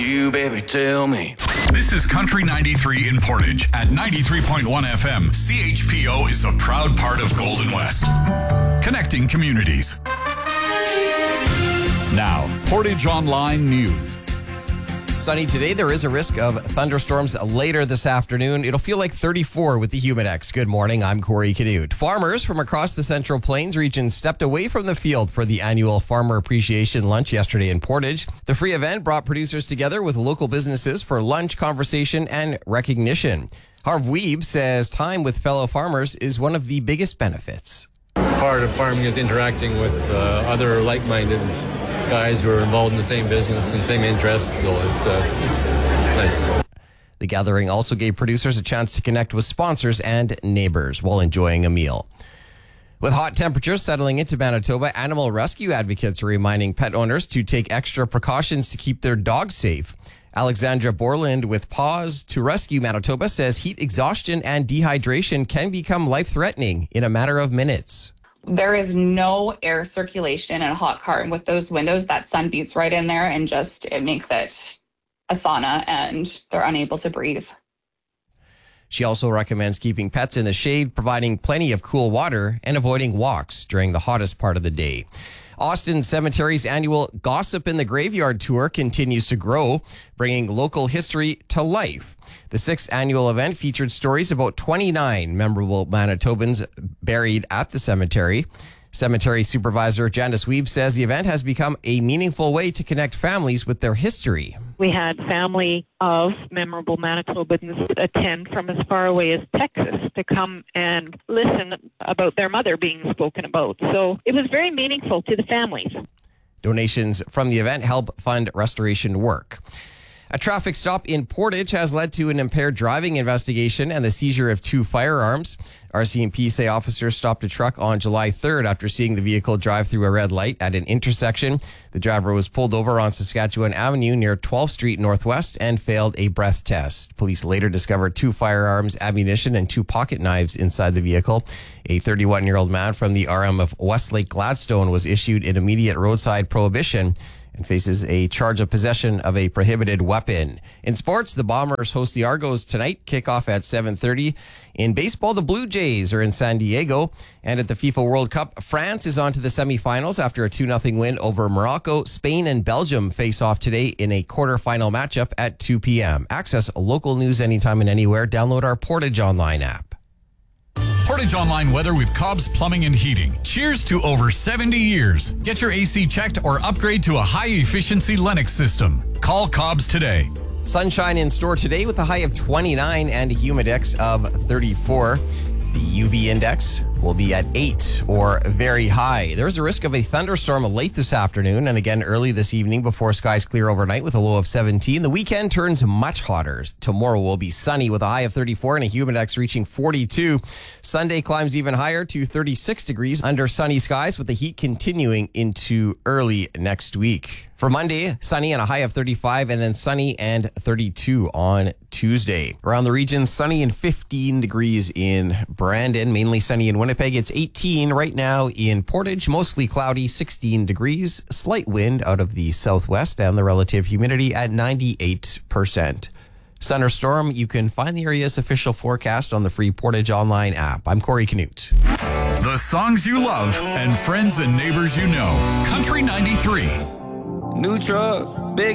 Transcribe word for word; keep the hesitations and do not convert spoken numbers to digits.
You, baby, tell me. This is Country ninety-three in Portage at ninety-three point one F M. C H P O is a proud part of Golden West, connecting communities. Now, Portage Online News. Sunny today. There is a risk of thunderstorms later this afternoon. It'll feel like thirty-four with the Humidex. Good morning. I'm Corey Canute. Farmers from across the Central Plains region stepped away from the field for the annual Farmer Appreciation Lunch yesterday in Portage. The free event brought producers together with local businesses for lunch, conversation, and recognition. Harv Weeb says time with fellow farmers is one of the biggest benefits. Part of farming is interacting with uh, other like-minded guys who are involved in the same business and same interests, so it's, uh, it's nice. The gathering also gave producers a chance to connect with sponsors and neighbors while enjoying a meal. With hot temperatures settling into Manitoba, animal rescue advocates are reminding pet owners to take extra precautions to keep their dogs safe. Alexandra Borland with Paws to Rescue Manitoba says heat exhaustion and dehydration can become life-threatening in a matter of minutes. There is no air circulation in a hot car, and with those windows, that sun beats right in there and just, it makes it a sauna and they're unable to breathe. She also recommends keeping pets in the shade, providing plenty of cool water, and avoiding walks during the hottest part of the day. Austin Cemetery's annual Gossip in the Graveyard tour continues to grow, bringing local history to life. The sixth annual event featured stories about twenty-nine memorable Manitobans buried at the cemetery. Cemetery Supervisor Janice Weeb says the event has become a meaningful way to connect families with their history. We had family of memorable Manitobans attend from as far away as Texas to come and listen about their mother being spoken about. So it was very meaningful to the families. Donations from the event help fund restoration work. A traffic stop in Portage has led to an impaired driving investigation and the seizure of two firearms. R C M P say officers stopped a truck on July third after seeing the vehicle drive through a red light at an intersection. The driver was pulled over on Saskatchewan Avenue near twelfth Street Northwest and failed a breath test. Police later discovered two firearms, ammunition, and two pocket knives inside the vehicle. A thirty-one-year-old man from the R M of Westlake Gladstone was issued an immediate roadside prohibition and faces a charge of possession of a prohibited weapon. In sports, the Bombers host the Argos tonight, kickoff at seven thirty. In baseball, the Blue Jays are in San Diego. And at the FIFA World Cup, France is on to the semifinals after a two nothing win over Morocco. Spain and Belgium face off today in a quarterfinal matchup at two p.m. Access local news anytime and anywhere. Download our Portage Online app. Portage Online weather with Cobb's Plumbing and Heating. Cheers to over seventy years. Get your A C checked or upgrade to a high-efficiency Lennox system. Call Cobb's today. Sunshine in store today with a high of twenty-nine and a humidex of thirty-four. The U V index will be at eight or very high. There's a risk of a thunderstorm late this afternoon and again early this evening before skies clear overnight with a low of seventeen. The weekend turns much hotter. Tomorrow will be sunny with a high of thirty-four and a humidex reaching forty-two. Sunday climbs even higher to thirty-six degrees under sunny skies with the heat continuing into early next week. For Monday, sunny and a high of thirty-five and then sunny and thirty-two on Tuesday. Around the region, sunny and fifteen degrees in Brandon, mainly sunny in Winnipeg. It's eighteen right now in Portage, mostly cloudy, sixteen degrees, slight wind out of the southwest and the relative humidity at ninety-eight percent. Sun or storm, you can find the area's official forecast on the free Portage Online app. I'm Corey Canute. The songs you love and friends and neighbors you know. Country ninety-three. New truck, big